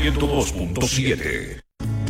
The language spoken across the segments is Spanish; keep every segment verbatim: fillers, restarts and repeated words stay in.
ciento dos punto siete.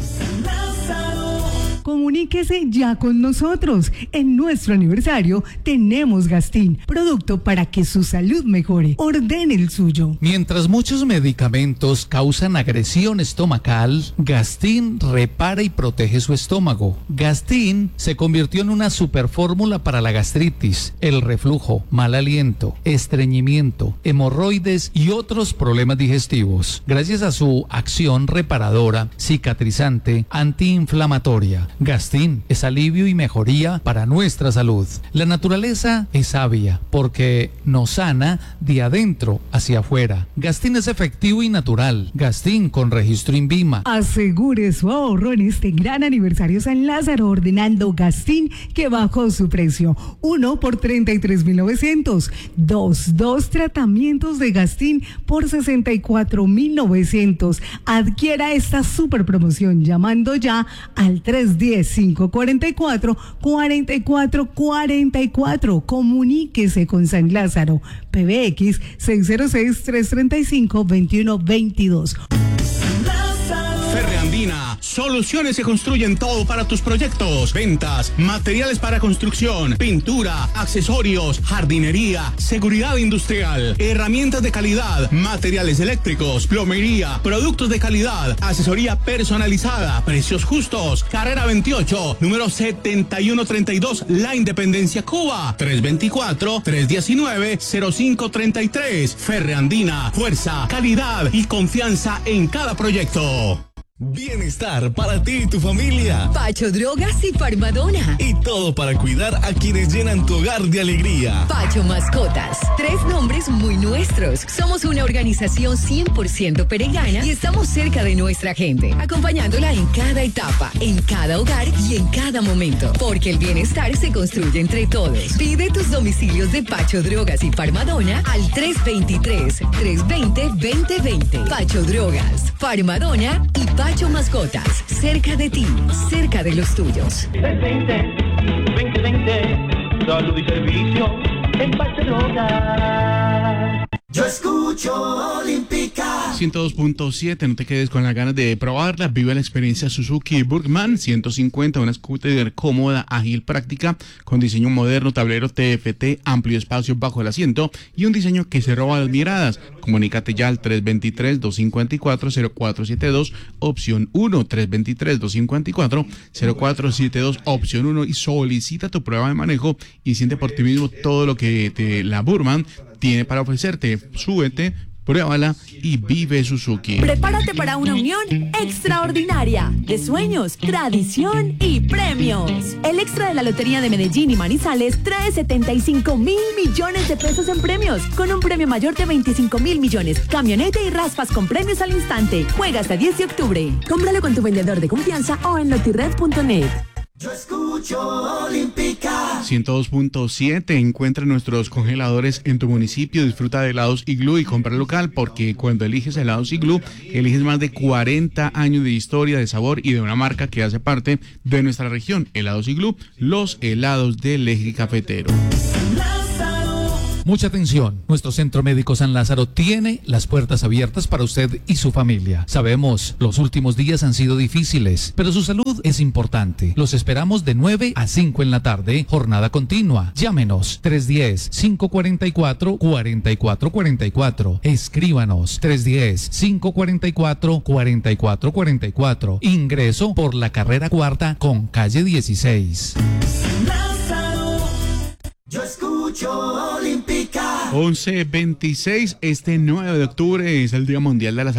Comuníquese ya con nosotros. En nuestro aniversario tenemos Gastin, producto para que su salud mejore. Ordene el suyo. Mientras muchos medicamentos causan agresión estomacal, Gastin repara y protege su estómago. Gastin se convirtió en una superfórmula para la gastritis, el reflujo, mal aliento, estreñimiento, hemorroides y otros problemas digestivos. Gracias a su acción reparadora, cicatrizante, antiinflamatoria, Gastin es alivio y mejoría para nuestra salud. La naturaleza es sabia porque nos sana de adentro hacia afuera. Gastin es efectivo y natural. Gastin con registro INVIMA. Asegure su ahorro en este gran aniversario San Lázaro ordenando Gastin, que bajó su precio. Uno por treinta y tres mil novecientos. Dos, dos tratamientos de Gastin por sesenta y cuatro mil novecientos. Adquiera esta super promoción llamando ya al tres diez, cinco cuarenta y cuatro, cuarenta y cuatro cuarenta y cuatro. Comuníquese con San Lázaro. P B X seis cero seis, tres tres cinco, dos uno dos dos. Ferreandina, soluciones que construyen todo para tus proyectos, ventas, materiales para construcción, pintura, accesorios, jardinería, seguridad industrial, herramientas de calidad, materiales eléctricos, plomería, productos de calidad, asesoría personalizada, precios justos. Carrera veintiocho, número setenta y uno treinta y dos, La Independencia, Cuba. tres dos cuatro, tres uno nueve, cero cinco tres tres. Ferreandina, fuerza, calidad y confianza en cada proyecto. Bienestar para ti y tu familia. Pacho Drogas y Farmadona. Y todo para cuidar a quienes llenan tu hogar de alegría. Pacho Mascotas. Tres nombres muy nuestros. Somos una organización cien por ciento peregana y estamos cerca de nuestra gente, acompañándola en cada etapa, en cada hogar y en cada momento. Porque el bienestar se construye entre todos. Pide tus domicilios de Pacho Drogas y Farmadona al tres dos tres, tres dos cero, dos cero dos cero. Pacho Drogas, Farmadona y Pacho Pacho Mascotas, cerca de ti, cerca de los tuyos. tres veinte, veinte veinte, salud y servicio en Pacho Drogas. Yo escucho Olímpica. ciento dos punto siete, no te quedes con las ganas de probarla. Vive la experiencia Suzuki Burgman ciento cincuenta, una scooter cómoda, ágil, práctica, con diseño moderno, tablero T F T, amplio espacio bajo el asiento y un diseño que se roba las miradas. Comunícate ya al tres dos tres, dos cinco cuatro, cero cuatro siete dos, opción uno, tres dos tres, dos cinco cuatro, cero cuatro siete dos, opción uno, y solicita tu prueba de manejo y siente por ti mismo todo lo que te, la Burgman tiene para ofrecerte. Súbete, pruébala y vive Suzuki. Prepárate para una unión extraordinaria de sueños, tradición y premios. El extra de la Lotería de Medellín y Manizales trae setenta y cinco mil millones de pesos en premios, con un premio mayor de veinticinco mil millones, camioneta y raspas con premios al instante. Juega hasta diez de octubre. Cómpralo con tu vendedor de confianza o en lotired punto net. Yo escucho Olímpica. ciento dos punto siete, encuentra nuestros congeladores en tu municipio, disfruta de helados Iglú y compra local, porque cuando eliges helados Iglú, eliges más de cuarenta años de historia, de sabor y de una marca que hace parte de nuestra región. Helados Iglú, los helados del eje cafetero. Mucha atención, nuestro Centro Médico San Lázaro tiene las puertas abiertas para usted y su familia. Sabemos, los últimos días han sido difíciles, pero su salud es importante. Los esperamos de nueve a cinco en la tarde, jornada continua. Llámenos tres uno cero, cinco cuatro cuatro, cuatro cuatro cuatro cuatro. Escríbanos tres uno cero, cinco cuatro cuatro, cuatro cuatro cuatro cuatro. Ingreso por la carrera cuarta con calle dieciséis. Yo escucho Olímpica. once veintiséis, este nueve de octubre es el Día Mundial de la Salud.